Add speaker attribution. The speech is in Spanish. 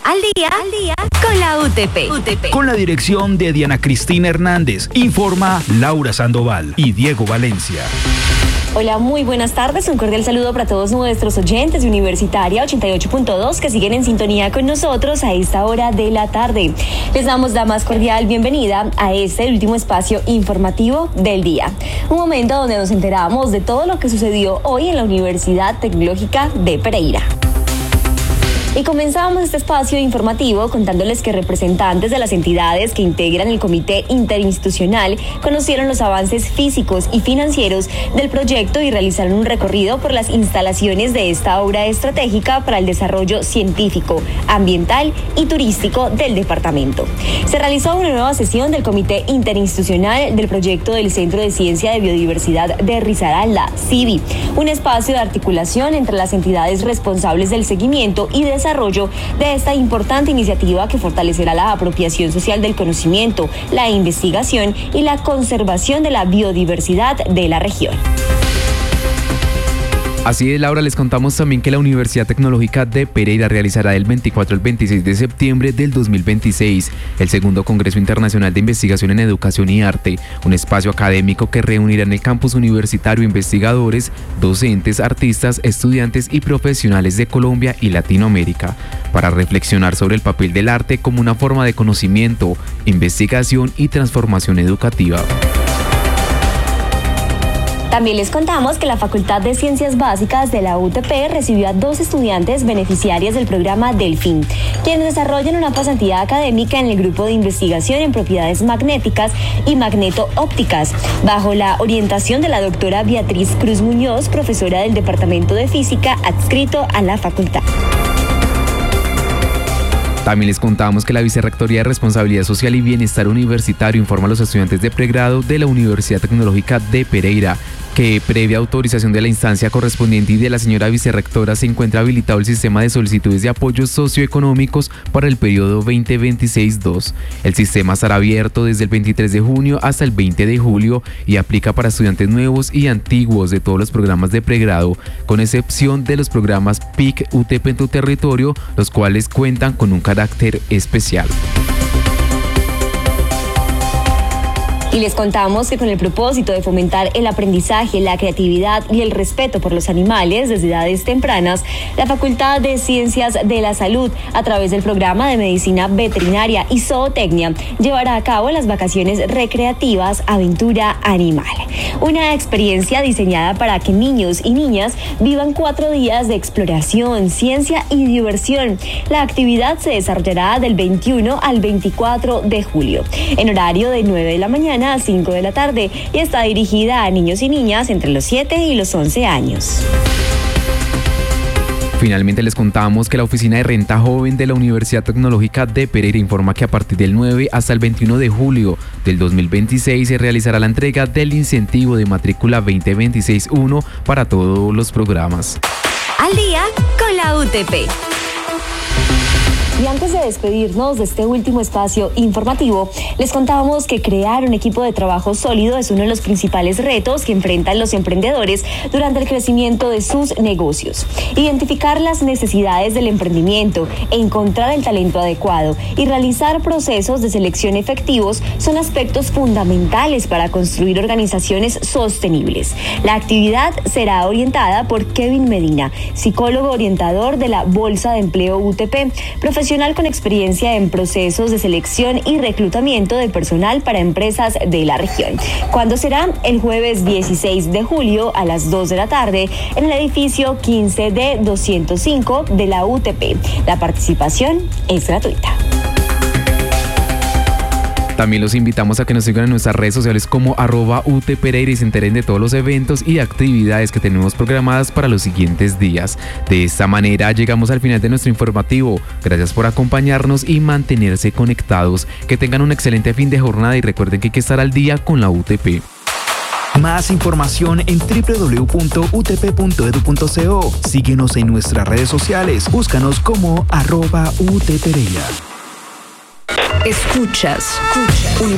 Speaker 1: Al día con la UTP.
Speaker 2: Con la dirección de Diana Cristina Hernández, informa Laura Sandoval y Diego Valencia.
Speaker 3: Hola, muy buenas tardes. Un cordial saludo para todos nuestros oyentes de Universitaria 88.2 que siguen en sintonía con nosotros a esta hora de la tarde. Les damos la más cordial bienvenida a este último espacio informativo del día. Un momento donde nos enteramos de todo lo que sucedió hoy en la Universidad Tecnológica de Pereira. Y comenzamos este espacio informativo contándoles que representantes de las entidades que integran el Comité Interinstitucional conocieron los avances físicos y financieros del proyecto y realizaron un recorrido por las instalaciones de esta obra estratégica para el desarrollo científico, ambiental y turístico del departamento. Se realizó una nueva sesión del Comité Interinstitucional del proyecto del Centro de Ciencia de Biodiversidad de Risaralda, CIBI, un espacio de articulación entre las entidades responsables del seguimiento y desarrollo de esta importante iniciativa que fortalecerá la apropiación social del conocimiento, la investigación y la conservación de la biodiversidad de la región.
Speaker 4: Así es, Laura, les contamos también que la Universidad Tecnológica de Pereira realizará del 24 al 26 de septiembre del 2026 el segundo Congreso Internacional de Investigación en Educación y Arte, un espacio académico que reunirá en el campus universitario investigadores, docentes, artistas, estudiantes y profesionales de Colombia y Latinoamérica para reflexionar sobre el papel del arte como una forma de conocimiento, investigación y transformación educativa.
Speaker 3: También les contamos que la Facultad de Ciencias Básicas de la UTP recibió a 2 estudiantes beneficiarias del programa Delfín, quienes desarrollan una pasantía académica en el grupo de investigación en propiedades magnéticas y magneto-ópticas, bajo la orientación de la doctora Beatriz Cruz Muñoz, profesora del Departamento de Física adscrito a la facultad.
Speaker 4: También les contamos que la Vicerrectoría de Responsabilidad Social y Bienestar Universitario informa a los estudiantes de pregrado de la Universidad Tecnológica de Pereira que, previa autorización de la instancia correspondiente y de la señora vicerrectora, se encuentra habilitado el sistema de solicitudes de apoyos socioeconómicos para el periodo 2026-2. El sistema estará abierto desde el 23 de junio hasta el 20 de julio y aplica para estudiantes nuevos y antiguos de todos los programas de pregrado, con excepción de los programas PIC UTP en tu territorio, los cuales cuentan con un carácter especial.
Speaker 3: Y les contamos que con el propósito de fomentar el aprendizaje, la creatividad y el respeto por los animales desde edades tempranas, la Facultad de Ciencias de la Salud, a través del programa de Medicina Veterinaria y Zootecnia, llevará a cabo las vacaciones recreativas Aventura Animal. Una experiencia diseñada para que niños y niñas vivan 4 días de exploración, ciencia y diversión. La actividad se desarrollará del 21 al 24 de julio, en horario de 9 de la mañana a 5 de la tarde y está dirigida a niños y niñas entre los 7 y los 11 años.
Speaker 4: Finalmente les contamos que la Oficina de Renta Joven de la Universidad Tecnológica de Pereira informa que a partir del 9 hasta el 21 de julio del 2026 se realizará la entrega del incentivo de matrícula 2026-1 para todos los programas.
Speaker 1: Al día con la UTP.
Speaker 3: Y antes de despedirnos de este último espacio informativo, les contábamos que crear un equipo de trabajo sólido es uno de los principales retos que enfrentan los emprendedores durante el crecimiento de sus negocios. Identificar las necesidades del emprendimiento, encontrar el talento adecuado y realizar procesos de selección efectivos son aspectos fundamentales para construir organizaciones sostenibles. La actividad será orientada por Kevin Medina, psicólogo orientador de la Bolsa de Empleo UTP, profesional con experiencia en procesos de selección y reclutamiento de personal para empresas de la región. ¿Cuándo será? El jueves 16 de julio a las 2 de la tarde en el edificio 15D205 de la UTP. La participación es gratuita.
Speaker 4: También los invitamos a que nos sigan en nuestras redes sociales como @UTPereira y se enteren de todos los eventos y actividades que tenemos programadas para los siguientes días. De esta manera llegamos al final de nuestro informativo. Gracias por acompañarnos y mantenerse conectados. Que tengan un excelente fin de jornada y recuerden que hay que estar al día con la UTP.
Speaker 2: Más información en www.utp.edu.co. Síguenos en nuestras redes sociales. Búscanos como @UTPereira.
Speaker 1: Escuchas